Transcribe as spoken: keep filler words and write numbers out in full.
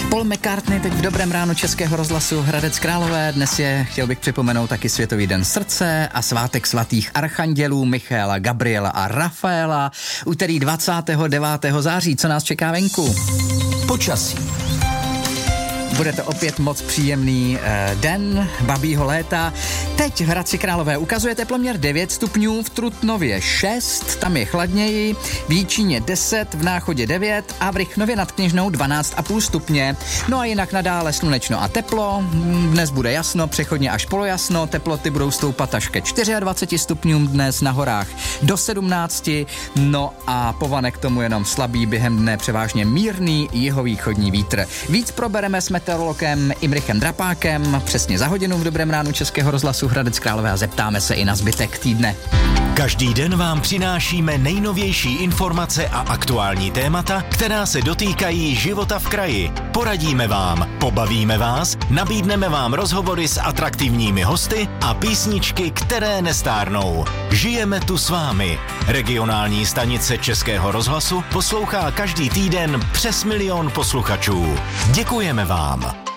Paul McCartney teď v dobrém ránu Českého rozhlasu Hradec Králové. Dnes je, chtěl bych připomenout, taky Světový den srdce a svátek svatých archandělů Michaela, Gabriela a Rafaela. Úterý dvacátého devátého září, co nás čeká venku? Počasí. Bude to opět moc příjemný eh, den babího léta. Teď v Hradci Králové ukazuje teploměr devět stupňů, v Trutnově šest, tam je chladněji, v Jíčíně deset, v Náchodě devět a v Rychnově nad Kněžnou dvanáct a půl stupně. No a jinak nadále slunečno a teplo, dnes bude jasno, přechodně až polojasno, teploty budou stoupat až ke dvaceti čtyřem stupňům dnes, na horách do sedmnácti, no a povanek k tomu jenom slabý, během dne převážně mírný jihovýchodní vítr. Víc probereme s meteorologem Imrichem Drapákem přesně za hodinu v dobrém ránu Českého rozhlasu Hradec Králové a zeptáme se i na zbytek týdne. Každý den vám přinášíme nejnovější informace a aktuální témata, která se dotýkají života v kraji. Poradíme vám, pobavíme vás, nabídneme vám rozhovory s atraktivními hosty a písničky, které nestárnou. Žijeme tu s vámi. Regionální stanice Českého rozhlasu poslouchá každý týden přes milion posluchačů. Děkujeme vám.